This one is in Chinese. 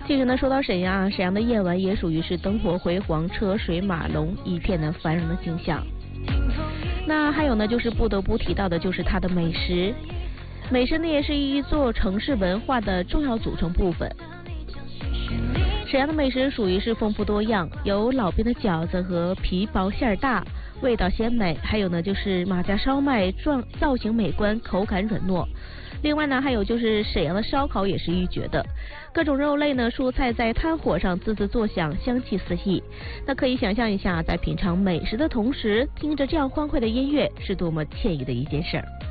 其实呢，说到沈阳，沈阳的夜晚也属于是灯火辉煌、车水马龙，一片的繁荣的景象。那还有呢，就是不得不提到的就是它的美食。美食呢，也是一座城市文化的重要组成部分。沈阳的美食属于是丰富多样，有老边的饺子和皮薄馅大，味道鲜美；还有呢，就是马家烧麦造型美观，口感软糯。另外呢，还有就是沈阳的烧烤也是一绝的，各种肉类呢、蔬菜在炭火上滋滋作响，香气四溢。那可以想象一下，在品尝美食的同时，听着这样欢快的音乐，是多么惬意的一件事儿。